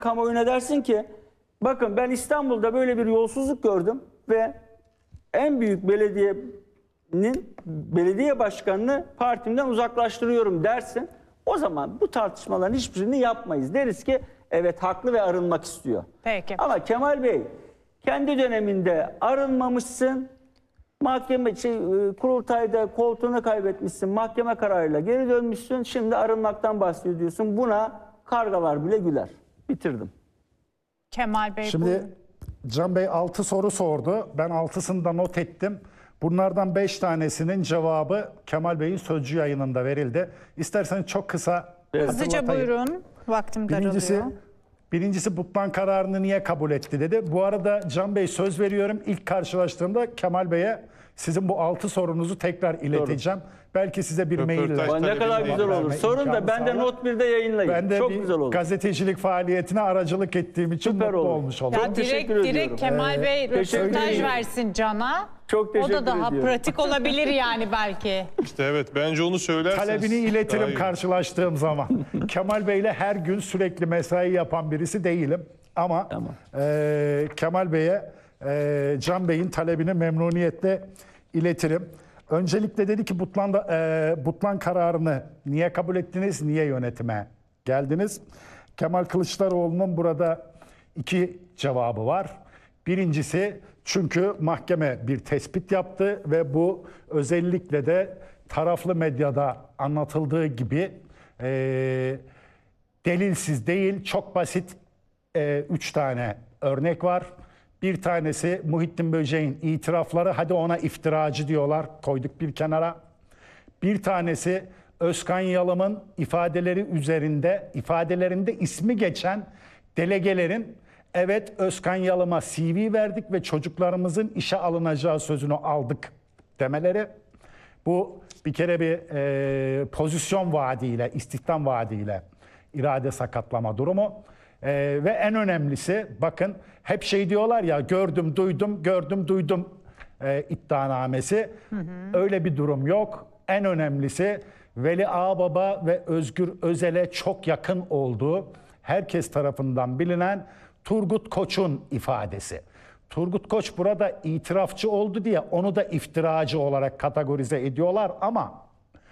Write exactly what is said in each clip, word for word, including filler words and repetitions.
kamuoyuna dersin ki bakın ben İstanbul'da böyle bir yolsuzluk gördüm ve en büyük belediyenin belediye başkanını partimden uzaklaştırıyorum dersin. O zaman bu tartışmaların hiçbirini yapmayız. Deriz ki evet haklı ve arınmak istiyor. Peki. Ama Kemal Bey kendi döneminde arınmamışsın. Mahkeme şey, kurultayda koltuğunu kaybetmişsin. Mahkeme kararıyla geri dönmüşsün. Şimdi arınmaktan bahsediyorsun. Buna kargalar bile güler. Bitirdim. Kemal Bey Şimdi buyurun. Can Bey altı soru sordu. Ben altısını da not ettim. Bunlardan beş tanesinin cevabı Kemal Bey'in Sözcü yayınında verildi. İsterseniz çok kısa Hızlıca hatırlatayım. buyurun. Vaktim Birincisi, daralıyor. birincisi Butlan kararını niye kabul etti dedi. Bu arada Can Bey söz veriyorum. İlk karşılaştığımda Kemal Bey'e sizin bu altı sorunuzu tekrar ileteceğim. Belki size bir Röportaj maille. Tabii, Ne kadar tabii, güzel olur. verme Sorun da imkanı ben de sağlar. not birde yayınlayın. Ben de Çok bir güzel olur. gazetecilik faaliyetine aracılık ettiğim için Süper mutlu olur. olmuş oldum. Ya Çok direkt teşekkür ediyorum. direkt Kemal Bey teşekkür röportaj ediyorum. versin Can'a. Çok O teşekkür da daha ediyorum. pratik olabilir yani belki. İşte evet bence onu söylerseniz. Talebini daha iletirim iyi. karşılaştığım zaman. Kemal Bey'le her gün sürekli mesai yapan birisi değilim. Ama Tamam. e, Kemal Bey'e e, Can Bey'in talebini memnuniyetle iletirim. Öncelikle dedi ki Butlan'da, e, Butlan kararını niye kabul ettiniz, niye yönetime geldiniz? Kemal Kılıçdaroğlu'nun burada iki cevabı var. Birincisi çünkü mahkeme bir tespit yaptı ve bu özellikle de taraflı medyada anlatıldığı gibi e, delilsiz değil, çok basit e, üç tane örnek var. Bir tanesi Muhittin Böceğin itirafları, hadi ona iftiracı diyorlar, koyduk bir kenara. Bir tanesi Özkan Yalım'ın ifadeleri üzerinde, ifadelerinde ismi geçen delegelerin evet Özkan Yalım'a C V verdik ve çocuklarımızın işe alınacağı sözünü aldık demeleri. Bu bir kere bir e, pozisyon vaadiyle, istihdam vaadiyle irade sakatlama durumu. E, ve en önemlisi bakın hep şey diyorlar ya gördüm duydum gördüm duydum e, iddianamesi. Hı hı. Öyle bir durum yok. En önemlisi Veli Ağbaba ve Özgür Özel'e çok yakın olduğu herkes tarafından bilinen Turgut Koç'un ifadesi. Turgut Koç burada itirafçı oldu diye onu da iftiracı olarak kategorize ediyorlar ama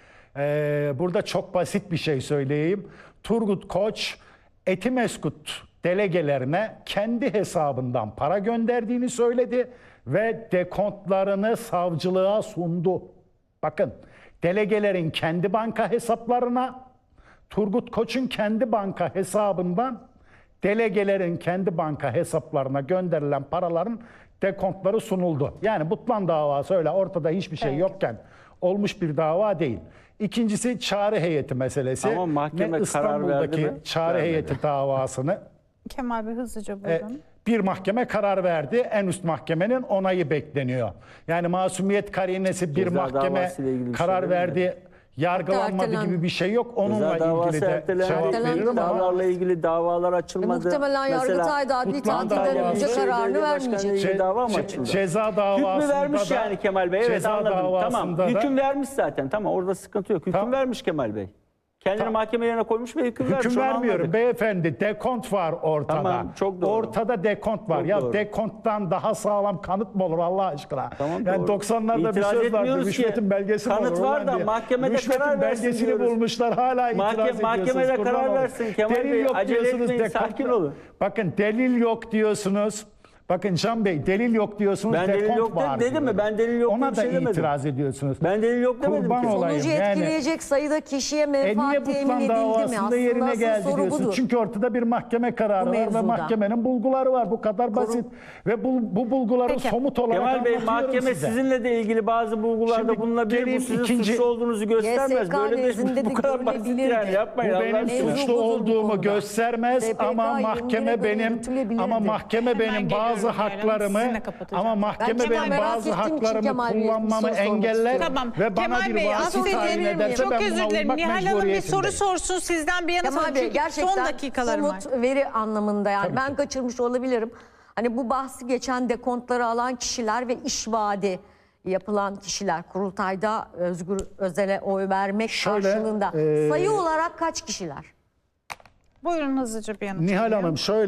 e, burada çok basit bir şey söyleyeyim. Turgut Koç Etimeskut delegelerine kendi hesabından para gönderdiğini söyledi ve dekontlarını savcılığa sundu. Bakın delegelerin kendi banka hesaplarına, Turgut Koç'un kendi banka hesabından delegelerin kendi banka hesaplarına gönderilen paraların dekontları sunuldu. Yani Butlan davası öyle ortada hiçbir şey Peki. yokken olmuş bir dava değil. İkincisi çağrı heyeti meselesi. Ama mahkeme Ne karar verdi İstanbul'daki mi? çağrı Vermedi. heyeti davasını Kemal Bey hızlıca e, buyurun. bir mahkeme karar verdi. En üst mahkemenin onayı bekleniyor. Yani masumiyet karinesi bir Ceza mahkeme davasıyla ilgili bir şey karar demedi. verdi. Yargılanmadı Ertelendi. gibi bir şey yok. Onunla Ceza davası ilgili de ertelendi. cevap Ertelendi. veririm ama İddialarla ilgili davalar E, açılmadı. muhtemelen Yargıtay da adli Butlan tatilden davası- önce kararını Belediye başkanı vermeyecek. ilgili dava mı Ce- açıldı? ceza davasında Hükmü vermiş da- yani Kemal Bey. Evet ceza anladım. Tamam. davasında da- Hüküm vermiş zaten. Tamam orada sıkıntı yok. Hüküm Tamam. vermiş Kemal Bey. Kendini Tamam. mahkeme yerine koymuş ve hüküm, vermiş. Hüküm onu vermiyorum anladık. beyefendi. Dekont var ortada. Tamam, çok doğru. Ortada dekont var. Çok ya doğru. dekonttan daha sağlam kanıt mı olur Allah aşkına? Tamam, yani doğru. doksanlarda bir İtiraz söz vardı. etmiyoruz ki. Rüşvetin belgesi mi Kanıt olur var ulan da diye. mahkemede Rüşvetin karar versin belgesini diyoruz. bulmuşlar hala itiraz Mahkeme- ediyorsunuz. mahkemede kurban karar olayım. versin Kemal delil Bey, yok acele diyorsunuz, etmeyin, dekont- sakin olun. Bakın delil yok diyorsunuz. Bakın Can Bey delil yok diyorsunuz. Ben delil dekont yok dedim- var dedim mi? diyorum. Ben delil yok diye Ona bir da şey demedim. itiraz ediyorsunuz. Ben delil yok demedim Kurban ki. olayım. Sonucu Yani- etkileyecek sayıda kişiye E menfaat niye temin Butlan edildi mi? davasında Aslında yerine asıl geldi soru diyorsun. budur. Çünkü ortada bir mahkeme kararı Bu var ve mevzuda. mahkemenin bulguları var. Bu kadar basit. Ve bu, bu bulguları Peki. somut olarak Kemal Bey anlatıyorum mahkeme size. sizinle de ilgili bazı bulgularda Şimdi bulunabilir. Bu gelin sizin ikinci- suçlu olduğunuzu göstermez. Y S K Böyle nezdinde bir de bu kadar basit görülebilirdi. yani Bu yapmayın. Allah benim Mevzu aşkına. suçlu budur bu olduğumu konuda. göstermez S P K ama yirmi mahkeme göre benim yürütülebilirdi. ama mahkeme Hemen benim bazı geliyorum Meral Hanım, haklarımı sizinle kapatacağım. ama mahkeme Ben Kemal benim merak bazı ettiğim için haklarımı Kemal Bey'e bir kullanmamı soru sormak engeller istiyorum. Tamam. ve bana Kemal bir Bey vasıf aslında tayin söyleyebilir miyim? ederse çok ben özür buna dilerim. uymak Nihal Hanım bir soru mecburiyetindeyim. sorsun sizden bir yana Kemal sorun. Bey Çünkü gerçekten son dakikalarım var. somut veri anlamında yani Tabii ben ki. kaçırmış olabilirim. Hani bu bahsi geçen dekontları alan kişiler ve iş vaadi yapılan kişiler kurultayda Özgür Özel'e oy vermek Şöyle, karşılığında e, sayı olarak kaç kişiler? Buyurun hızlıca bir yanıt. Nihal alayım. Hanım şöyle